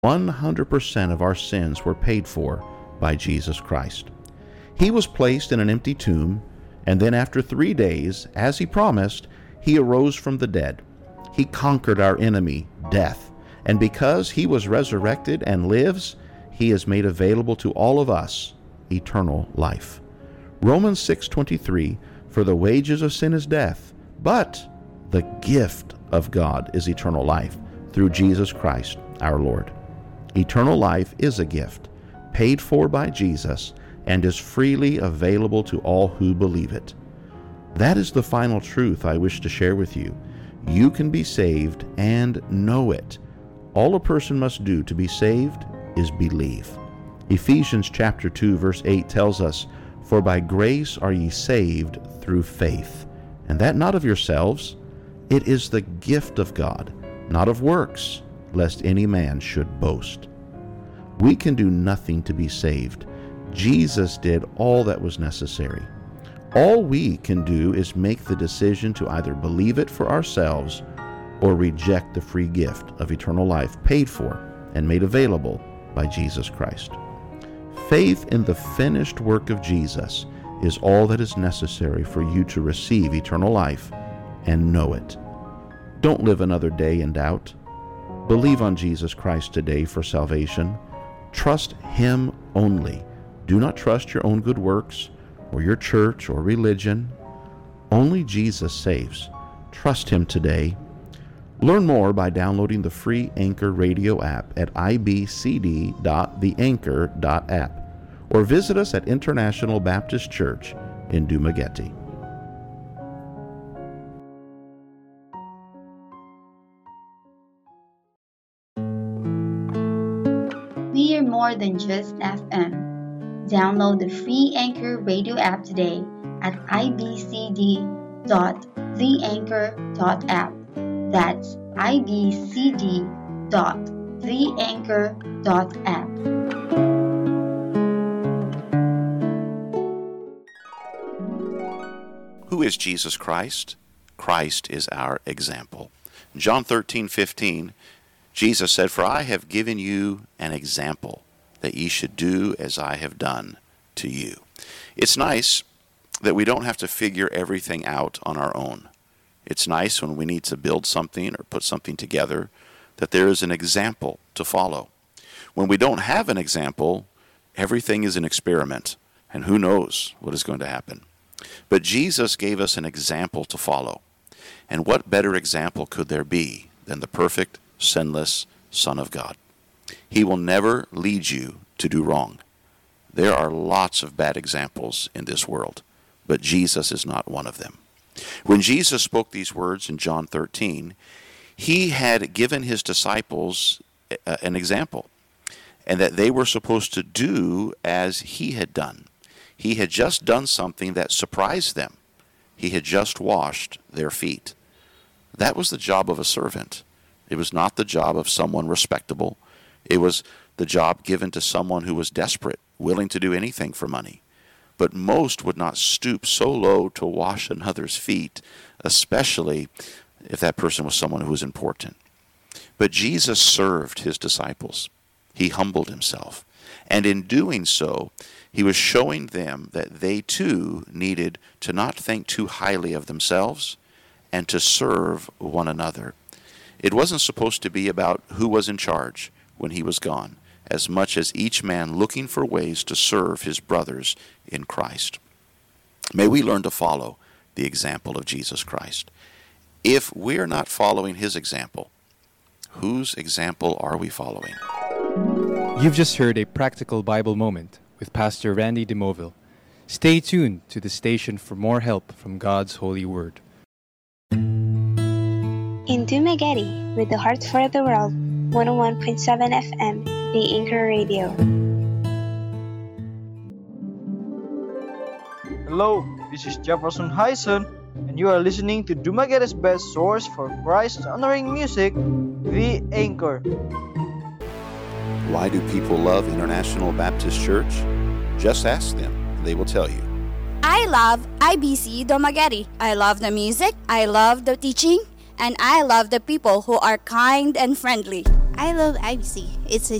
100% of our sins were paid for by Jesus Christ. He was placed in an empty tomb, and then after 3 days, as he promised, he arose from the dead. He conquered our enemy, death, and because he was resurrected and lives, he has made available to all of us eternal life. Romans 6:23, for the wages of sin is death, but the gift of God is eternal life through Jesus Christ our Lord. Eternal life is a gift, paid for by Jesus, and is freely available to all who believe it. That is the final truth I wish to share with you. You can be saved and know it. All a person must do to be saved is believe. Ephesians chapter 2 verse 8 tells us, for by grace are ye saved through faith, and that not of yourselves. It is the gift of God, not of works, lest any man should boast. We can do nothing to be saved. Jesus did all that was necessary. All we can do is make the decision to either believe it for ourselves or reject the free gift of eternal life paid for and made available by Jesus Christ. Faith in the finished work of Jesus is all that is necessary for you to receive eternal life and know it. Don't live another day in doubt. Believe on Jesus Christ today for salvation. Trust Him only. Do not trust your own good works or your church or religion. Only Jesus saves. Trust Him today. Learn more by downloading the free Anchor radio app at ibcd.theanchor.app or visit us at International Baptist Church in Dumaguete. We are more than just FM. Download the free Anchor radio app today at ibcd.theanchor.app. That's ibcd.theanchor.app. Who is Jesus Christ? Christ is our example. In John 13:15, Jesus said, for I have given you an example, that ye should do as I have done to you. It's nice that we don't have to figure everything out on our own. It's nice when we need to build something or put something together that there is an example to follow. When we don't have an example, everything is an experiment, and who knows what is going to happen. But Jesus gave us an example to follow. And what better example could there be than the perfect, sinless Son of God? He will never lead you to do wrong. There are lots of bad examples in this world, but Jesus is not one of them. When Jesus spoke these words in John 13, he had given his disciples an example, and that they were supposed to do as he had done. He had just done something that surprised them. He had just washed their feet. That was the job of a servant. It was not the job of someone respectable. It was the job given to someone who was desperate, willing to do anything for money. But most would not stoop so low to wash another's feet, especially if that person was someone who was important. But Jesus served his disciples. He humbled himself. And in doing so, he was showing them that they too needed to not think too highly of themselves and to serve one another. It wasn't supposed to be about who was in charge when he was gone, as much as each man looking for ways to serve his brothers in Christ. May we learn to follow the example of Jesus Christ. If we're not following his example, whose example are we following? You've just heard a practical Bible moment with Pastor Randy DeMoville. Stay tuned to the station for more help from God's holy word. In Dumaguete, with the heart for the world, 101.7 FM, The Anchor Radio. Hello, this is Jefferson Hyson, and you are listening to Dumaguete's best source for Christ-honoring music, The Anchor. Why do people love International Baptist Church? Just ask them, and they will tell you. I love IBC Dumaguete. I love the music, I love the teaching, and I love the people who are kind and friendly. I love IBC. It's a